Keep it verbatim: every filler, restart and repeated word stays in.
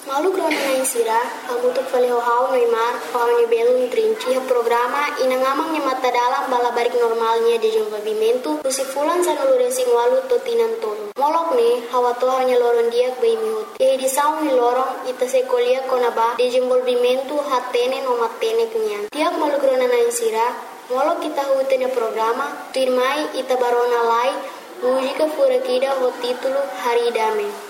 Malu krona na insira, hamutuk faleho hau Neymar, hau ni belum trinci programa inangamang ni mata dalam bala barik normalnya di desenvolvimento, usi fulan sa nalurensing walu totinan tolo. Molok ni, hawa to hanya loron diak bay mihut. Kaya di saung ni lorong, ita se kolia konaba, desenvolvimento hatene no matene kenyan. Tiak malu krona na insira, molok kita hutene programa, tuirmai ita barona lai, mujika furakida ho titulo Hari Dame.